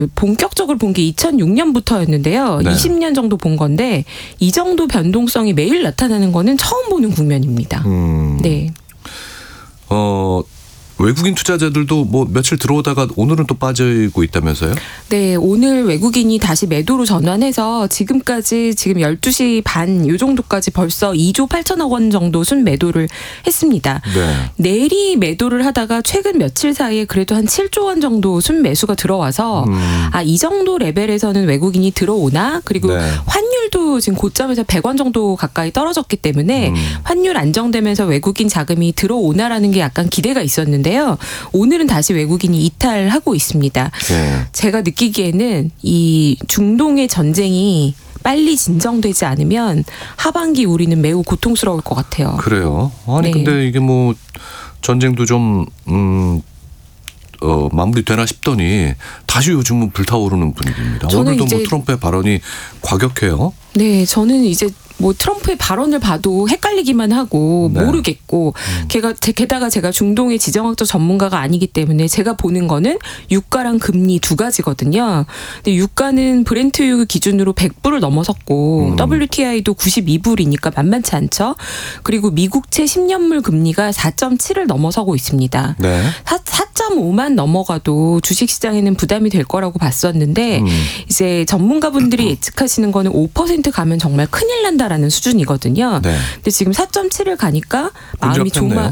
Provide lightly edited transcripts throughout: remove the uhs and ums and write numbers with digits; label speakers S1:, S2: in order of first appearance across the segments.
S1: 본격적으로 본 게 2006년부터였는데요.
S2: 네.
S1: 20년 정도 본 건데 이 정도 변동성이 매일 나타나는 거는 처음 보는 국면입니다. 네.
S2: 외국인 투자자들도 뭐 며칠 들어오다가 오늘은 또 빠지고 있다면서요?
S1: 네, 오늘 외국인이 다시 매도로 전환해서 지금 12시 반 요 정도까지 벌써 2조 8천억 원 정도 순매도를 했습니다.
S2: 네.
S1: 내리 매도를 하다가 최근 며칠 사이에 그래도 한 7조 원 정도 순매수가 들어와서 이 정도 레벨에서는 외국인이 들어오나? 그리고
S2: 네.
S1: 환율도 지금 고점에서 100원 정도 가까이 떨어졌기 때문에 환율 안정되면서 외국인 자금이 들어오나라는 게 약간 기대가 있었는데 오늘은 다시 외국인이 이탈하고 있습니다.
S2: 네.
S1: 제가 느끼기에는 이 중동의 전쟁이 빨리 진정되지 않으면 하반기 우리는 매우 고통스러울 것 같아요.
S2: 그래요. 아니
S1: 네.
S2: 근데 이게 뭐 전쟁도 좀 마무리되나 싶더니 다시 요즘은 불타오르는 분위기입니다. 오늘도 뭐 트럼프의 발언이 과격해요.
S1: 네, 저는 이제 뭐 트럼프의 발언을 봐도 헷갈리기만 하고
S2: 네.
S1: 모르겠고 게다가 제가 중동의 지정학적 전문가가 아니기 때문에 제가 보는 거는 유가랑 금리 두 가지거든요. 근데 유가는 브렌트유 기준으로 100불을 넘어섰고 WTI도 92불이니까 만만치 않죠. 그리고 미국채 10년물 금리가 4.7을 넘어서고 있습니다.
S2: 네.
S1: 4.5만 넘어가도 주식시장에는 부담이 될 거라고 봤었는데 이제 전문가분들이 예측하시는 거는 5% 가면 정말 큰일 난다라는 수준이거든요.
S2: 네.
S1: 근데 지금 4.7을 가니까 마음이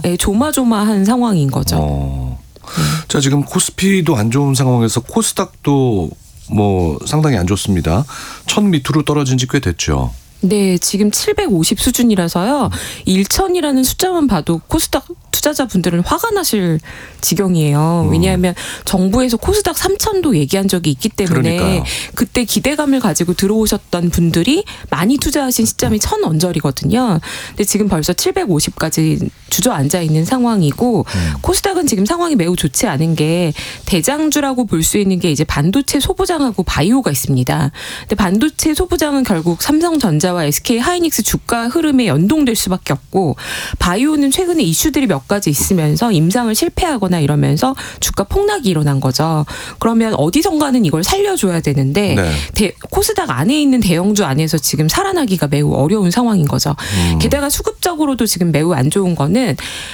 S1: 조마조마한 상황인 거죠.
S2: 자, 지금 코스피도 안 좋은 상황에서 코스닥도 뭐 상당히 안 좋습니다. 1000 밑으로 떨어진 지 꽤 됐죠.
S1: 네, 지금 750 수준이라서요. 1000이라는 숫자만 봐도 코스닥 투자자분들은 화가 나실 지경이에요. 왜냐하면 정부에서 코스닥 3000도 얘기한 적이 있기 때문에
S2: 그러니까요.
S1: 그때 기대감을 가지고 들어오셨던 분들이 많이 투자하신 시점이 1000 언저리거든요. 근데 지금 벌써 750까지 주저앉아 있는 상황이고 코스닥은 지금 상황이 매우 좋지 않은 게 대장주라고 볼 수 있는 게 이제 반도체 소부장하고 바이오가 있습니다. 근데 반도체 소부장은 결국 삼성전자와 SK 하이닉스 주가 흐름에 연동될 수밖에 없고 바이오는 최근에 이슈들이 몇 가지 있으면서 임상을 실패하거나 이러면서 주가 폭락이 일어난 거죠. 그러면 어디선가는 이걸 살려줘야 되는데
S2: 네.
S1: 코스닥 안에 있는 대형주 안에서 지금 살아나기가 매우 어려운 상황인 거죠. 게다가 수급적으로도 지금 매우 안 좋은 거는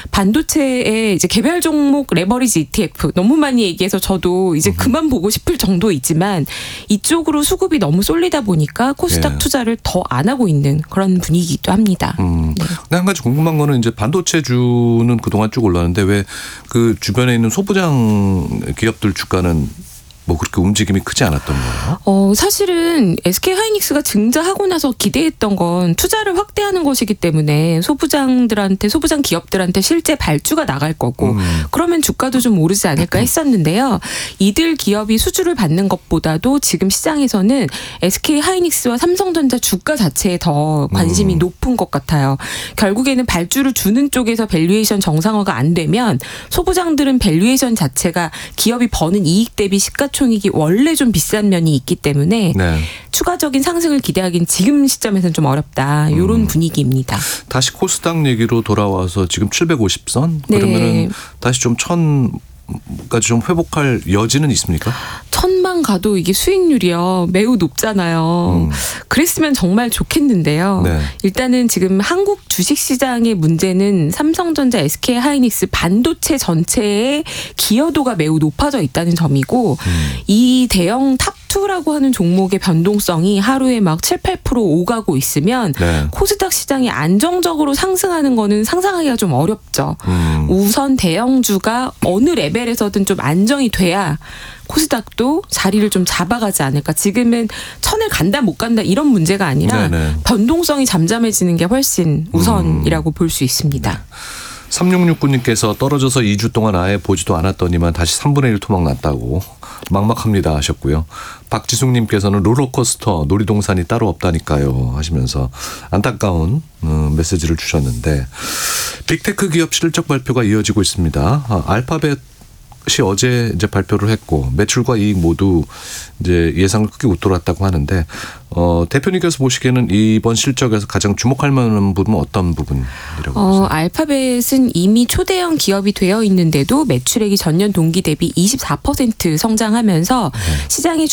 S1: 반도체의 이제 개별 종목 레버리지 ETF 너무 많이 얘기해서 저도 이제 그만 보고 싶을 정도이지만 이쪽으로 수급이 너무 쏠리다 보니까 코스닥 투자를 더 안 하고 있는 그런 분위기이기도 합니다.
S2: 근데 한 가지 궁금한 거는 이제 반도체주는 그동안 쭉 올랐는데 왜 그 주변에 있는 소부장 기업들 주가는 뭐 그렇게 움직임이 크지 않았던 거예요?
S1: 사실은 SK 하이닉스가 증자하고 나서 기대했던 건 투자를 확대하는 것이기 때문에 소부장 기업들한테 실제 발주가 나갈 거고 그러면 주가도 좀 오르지 않을까 했었는데요. 이들 기업이 수주를 받는 것보다도 지금 시장에서는 SK 하이닉스와 삼성전자 주가 자체에 더 관심이 높은 것 같아요. 결국에는 발주를 주는 쪽에서 밸류에이션 정상화가 안 되면 소부장들은 밸류에이션 자체가 기업이 버는 이익 대비 시가총액이 원래 좀 비싼 면이 있기 때문에 추가적인 상승을 기대하기는 지금 시점에서는 좀 어렵다. 이런 분위기입니다.
S2: 다시 코스닥 얘기로 돌아와서 지금 750선?
S1: 네.
S2: 그러면은 다시 좀 1000까지 좀 회복할 여지는 있습니까?
S1: 1000만 가도 이게 수익률이요. 매우 높잖아요. 그랬으면 정말 좋겠는데요.
S2: 네.
S1: 일단은 지금 한국 주식시장의 문제는 삼성전자, SK 하이닉스 반도체 전체의 기여도가 매우 높아져 있다는 점이고 이 대형 탑2라고 하는 종목의 변동성이 하루에 막 7, 8% 오가고 있으면 코스닥 시장이 안정적으로 상승하는 거는 상상하기가 좀 어렵죠. 우선 대형주가 어느 레벨에서든 좀 안정이 돼야 코스닥도 자리를 좀 잡아가지 않을까. 지금은 1000을 간다 못 간다 이런 문제가 아니라 변동성이 잠잠해지는 게 훨씬 우선이라고 볼 수 있습니다.
S2: 3669님께서 떨어져서 2주 동안 아예 보지도 않았더니만 다시 3분의 1 토막 났다고 막막합니다 하셨고요. 박지숙님께서는 롤러코스터 놀이동산이 따로 없다니까요 하시면서 안타까운 메시지를 주셨는데 빅테크 기업 실적 발표가 이어지고 있습니다. 알파벳 시 어제 이제 발표를 했고 매출과 이익 모두 이제 예상을 크게 웃돌았다고 하는데 대표님께서 보시기에는 이번 실적에서 가장 주목할 만한 부분은 어떤 부분이라고 보세요?
S1: 알파벳은 이미 초대형 기업이 되어 있는데도 매출액이 전년 동기 대비 24% 성장하면서 시장의